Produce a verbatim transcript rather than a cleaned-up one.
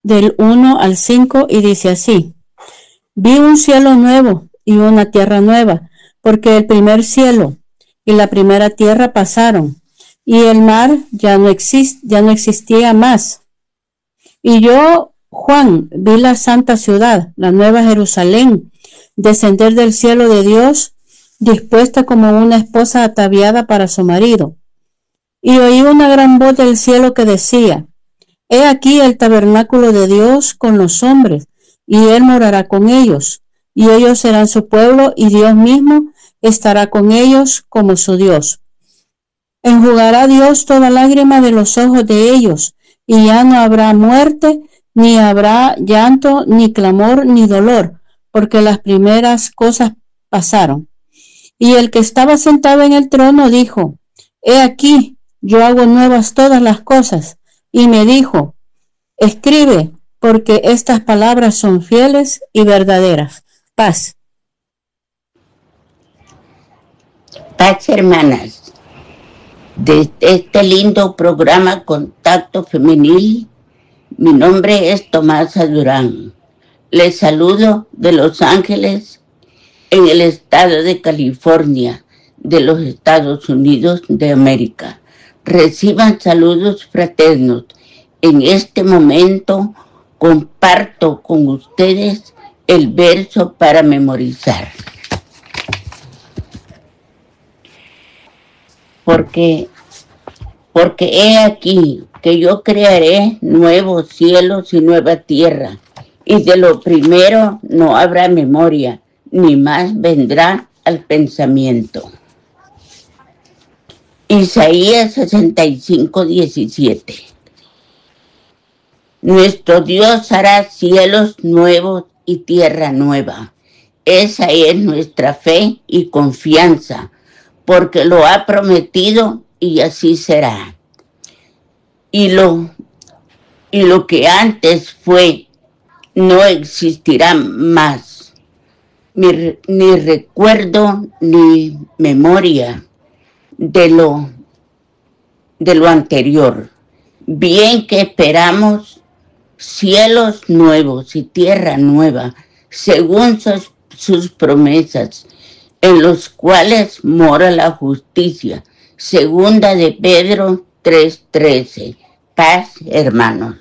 del uno al cinco, y dice así: vi un cielo nuevo y una tierra nueva, porque el primer cielo y la primera tierra pasaron, y el mar ya no exist, ya no existía más. Y yo, Juan, vi la santa ciudad, la nueva Jerusalén, descender del cielo de Dios, dispuesta como una esposa ataviada para su marido. Y oí una gran voz del cielo que decía: he aquí el tabernáculo de Dios con los hombres, y él morará con ellos, y ellos serán su pueblo, y Dios mismo estará con ellos como su Dios. Enjugará Dios toda lágrima de los ojos de ellos, y ya no habrá muerte, ni habrá llanto, ni clamor, ni dolor, porque las primeras cosas pasaron. Y el que estaba sentado en el trono dijo: he aquí, yo hago nuevas todas las cosas. Y me dijo: escribe, porque estas palabras son fieles y verdaderas. Paz. Paz, hermanas. De este lindo programa Contacto Femenil, mi nombre es Tomasa Durán. Les saludo de Los Ángeles, en el estado de California, de los Estados Unidos de América. Reciban saludos fraternos. En este momento comparto con ustedes el verso para memorizar. Porque, porque he aquí que yo crearé nuevos cielos y nueva tierra, y de lo primero no habrá memoria, ni más vendrá al pensamiento. Isaías sesenta y cinco, diecisiete. Nuestro Dios hará cielos nuevos y tierra nueva. Esa es nuestra fe y confianza, porque lo ha prometido y así será. Y lo, y lo que antes fue no existirá más, ni, ni recuerdo ni memoria de lo, de lo anterior. Bien que esperamos cielos nuevos y tierra nueva, según sus, sus promesas, en los cuales mora la justicia. Segunda de Pedro tres trece. Paz, hermanos.